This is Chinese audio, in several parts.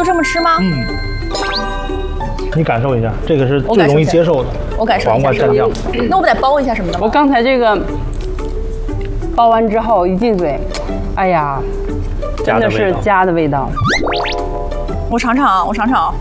就这么吃吗？ 嗯。你感受一下，这个是最容易接受的。 我感受一下。 黄瓜蘸酱。 那我们得包一下什么的吗？ 我刚才这个包完之后一进嘴，哎呀，真的是家的味道。 我尝尝啊，我尝尝啊。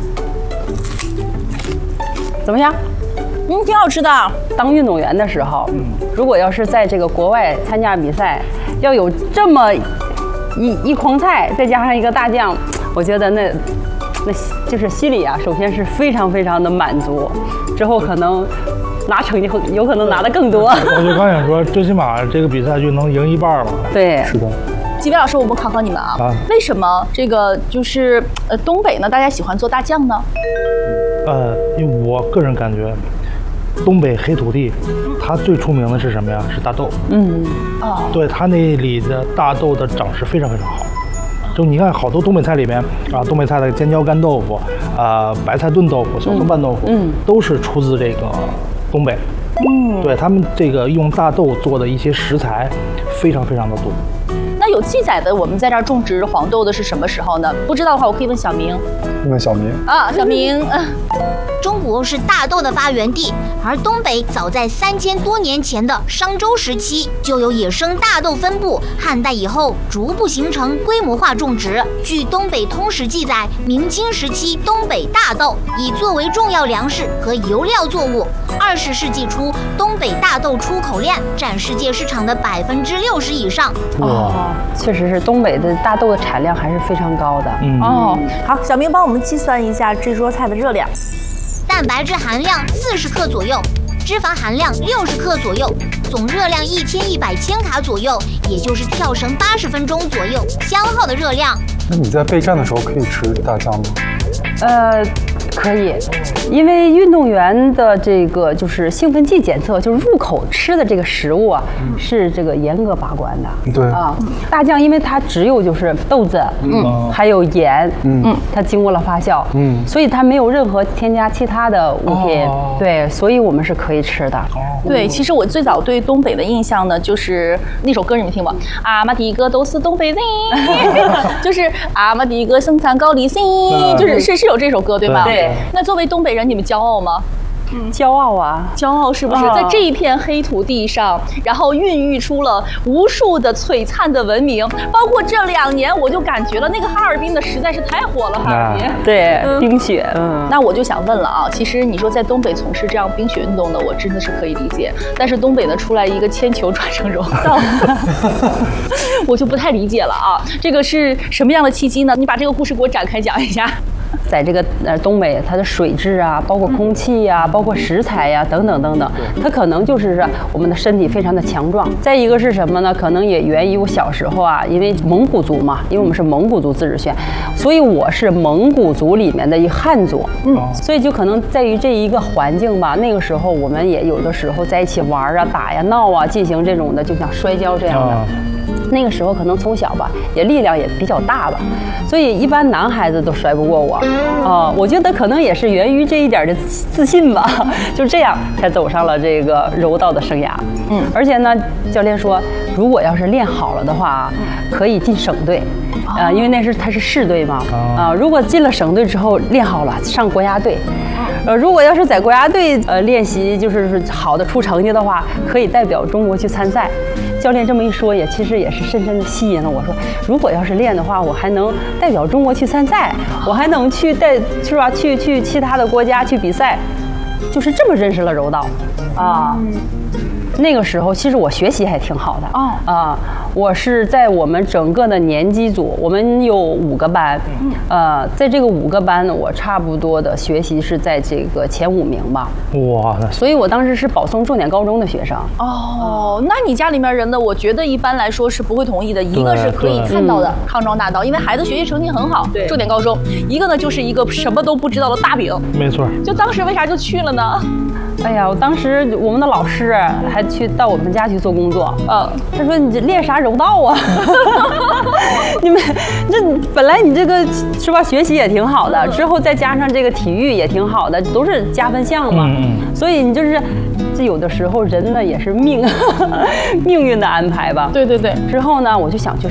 怎么样？ 挺好吃的。 当运动员的时候，如果要是在这个国外参加比赛，要有这么一筐菜，再加上一个大酱，我觉得那就是心里啊，首先是非常非常的满足，之后可能拿成绩有可能拿得更多。 我就刚想说，最起码这个比赛就能赢一半了。 对， 是的。 几位老师，我们考考你们啊，为什么这个就是东北呢？大家喜欢做大酱呢？ 因为我个人感觉，东北黑土地，它最出名的是什么呀？是大豆。对，它那里的大豆的长势非常非常好。就你看，好多东北菜里面啊，东北菜的尖椒干豆腐，白菜炖豆腐、小葱拌豆腐，都是出自这个东北。对他们这个用大豆做的一些食材，非常非常的多。 那有记载的，我们在这儿种植黄豆的是什么时候呢？不知道的话，我可以问小明。 问小明啊，小明。 中国是大豆的发源地，而东北早在3000多年前的商周时期就有野生大豆分布，汉代以后逐步形成规模化种植。据《东北通史》记载，明清时期东北大豆已作为重要粮食和油料作物。20世纪初，东北大豆出口量占世界市场的60%以上。 确实是东北的大豆的产量还是非常高的。 好，小明帮我们计算一下这桌菜的热量。 蛋白质含量40克左右，脂肪含量60克左右，总热量1100千卡左右，也就是跳绳80分钟左右消耗的热量。 那你在备战的时候可以吃大酱吗？ 可以，因为运动员的这个就是兴奋剂检测，就是入口吃的这个食物啊，是这个严格把关的。 对啊，大酱因为它只有就是豆子，还有盐，它经过了发酵，所以它没有任何添加其他的物品，对，所以我们是可以吃的。 对，其实我最早对东北的印象呢，就是那首歌你们听过，俺们的歌都是东北人，就是俺们的歌生产高丽参，是有这首歌对吧？ 对。 那作为东北人，你们骄傲吗？ 骄傲啊！ 骄傲是不是在这一片黑土地上，然后孕育出了无数的璀璨的文明？包括这2年，我就感觉了那个哈尔滨的实在是太火了，哈尔滨。 对，冰雪。 那我就想问了啊，其实你说在东北从事这样冰雪运动的，我真的是可以理解。但是东北呢出来一个铅球转成柔道，我就不太理解了啊。这个是什么样的契机呢？你把这个故事给我展开讲一下。 在这个东北，它的水质啊，包括空气呀，包括食材呀，等等等等，它可能就是我们的身体非常的强壮。再一个是什么呢？可能也源于我小时候啊，因为蒙古族嘛，因为我们是蒙古族自治县，所以我是蒙古族里面的一汉族，所以就可能在于这一个环境吧。那个时候我们也有的时候在一起玩啊、打呀、闹啊，进行这种的，就像摔跤这样的。那个时候可能从小吧，也力量也比较大吧，所以一般男孩子都摔不过我。我觉得可能也是源于这一点的自信吧，就这样才走上了这个柔道的生涯。而且呢，教练说，如果要是练好了的话，可以进省队，因为他是市队嘛。如果进了省队之后练好了，上国家队。如果要是在国家队练习就是好的出成绩的话，可以代表中国去参赛。教练这么一说，其实也是深深的吸引了我。说，如果要是练的话，我还能代表中国去参赛，我还能去是吧？去其他的国家去比赛，就是这么认识了柔道啊。那个时候其实我学习还挺好的我是在我们整个的年级组，我们有5个班，在这个5个班呢，我差不多的学习是在这个前5名吧。哇！所以我当时是保送重点高中的学生。 那你家里面人呢？我觉得一般来说是不会同意的。一个是可以看到的康庄大道，因为孩子学习成绩很好，重点高中；一个呢就是一个什么都不知道的大饼。 没错。就当时为啥就去了呢？ 哎呀，我当时我们的老师还到我们家去做工作，他说你这练啥柔道啊？你们这本来你这个是吧，学习也挺好的，之后再加上这个体育也挺好的，都是加分项嘛。所以你就是这有的时候人呢也是命运的安排吧。对。之后呢，我就想去